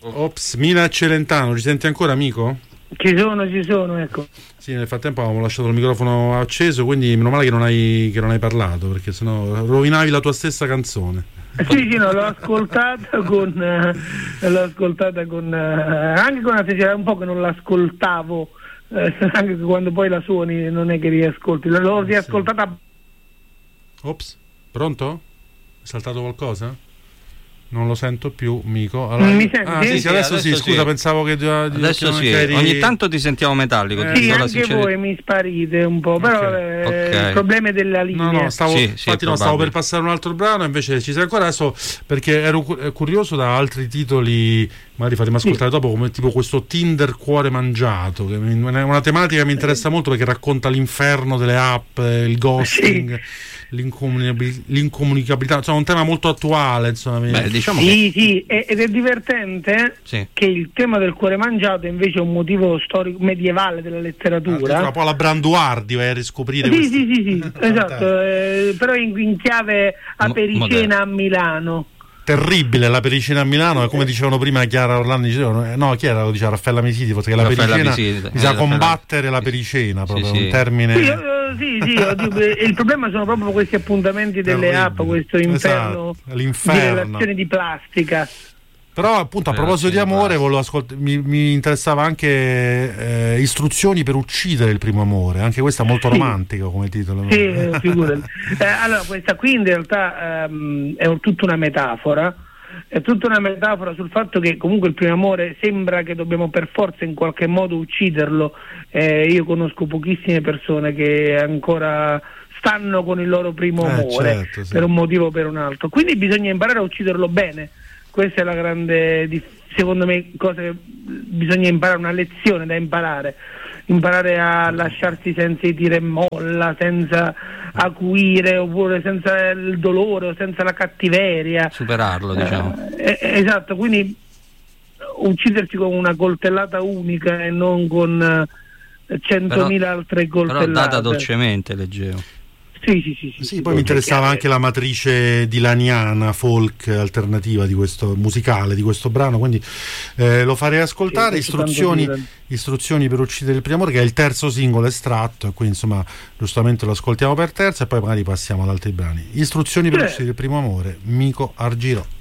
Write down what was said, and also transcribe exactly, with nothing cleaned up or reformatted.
Ops, Mina Celentano, ci senti ancora, amico? Ci sono, ci sono, ecco. Sì, nel frattempo avevamo lasciato il microfono acceso, quindi meno male che non hai, che non hai parlato, perché sennò rovinavi la tua stessa canzone. Sì, sì, no, l'ho ascoltata con eh, l'ho ascoltata con eh, anche con attenzione, un po' che non l'ascoltavo, eh, anche quando poi la suoni non è che riascolti, l'ho riascoltata. Ops, pronto? È saltato qualcosa? Non lo sento più, Mico. Allora, mi senti? ah, sì, sì, adesso, adesso sì, scusa, sì. Pensavo che adesso sì, eri... ogni tanto ti sentiamo metallico. Eh, sì, anche voi mi sparite un po', però okay. Eh, okay. Il problema è della linea. No, no, stavo, sì, infatti sì, no, stavo per passare un altro brano, invece ci sei ancora adesso, perché ero curioso da altri titoli, magari fatemi ascoltare sì. dopo, come tipo questo Tinder cuore mangiato, che è una tematica che mi interessa molto perché racconta l'inferno delle app, il ghosting. Sì. L'incomunicabilità, insomma un tema molto attuale, insomma. Beh, diciamo sì, che... sì, ed è divertente sì. che il tema del cuore mangiato è invece un motivo storico medievale della letteratura. Un po' alla Branduardi vai a riscoprire. Sì, questi... sì, sì, sì, esatto, eh, però in, in chiave apericena a Milano. Terribile la pericena a Milano, è come dicevano prima Chiara Orlando, dicevano, no, chi era? Lo diceva Raffaella Misiti, forse che la pericena bisogna eh, combattere la pericena, proprio sì, un sì. termine. Sì, uh, sì, sì, oddio, il problema sono proprio questi appuntamenti delle Terribile. app, questo inferno esatto, l'inferno. di relazioni di plastica. Però appunto a proposito di amore volevo ascolt- mi, mi interessava anche eh, istruzioni per uccidere il primo amore, anche questa è molto sì. romantica come titolo. Sì, eh, figurati. Eh, allora questa qui in realtà ehm, è un, tutta una metafora, è tutta una metafora sul fatto che comunque il primo amore sembra che dobbiamo per forza in qualche modo ucciderlo. Eh, io conosco pochissime persone che ancora stanno con il loro primo eh, amore certo, sì. per un motivo o per un altro, quindi bisogna imparare a ucciderlo bene. Questa è la grande, secondo me, cosa che bisogna imparare, una lezione da imparare, imparare a lasciarsi senza i tira e molla, senza acuire, oppure senza il dolore o senza la cattiveria. Superarlo, diciamo. Eh, eh, esatto, quindi uccidersi con una coltellata unica e non con centomila però, altre coltellate. Però data dolcemente, leggevo. Sì, sì, sì, sì, sì, sì, poi mi interessava anche la matrice dilaniana, folk alternativa di questo musicale, di questo brano, quindi eh, lo farei ascoltare. Sì, istruzioni, istruzioni per uccidere il primo amore, che è il terzo singolo estratto, e quindi insomma giustamente lo ascoltiamo per terza e poi magari passiamo ad altri brani. Istruzioni per sì. uccidere il primo amore, Mico Argirò.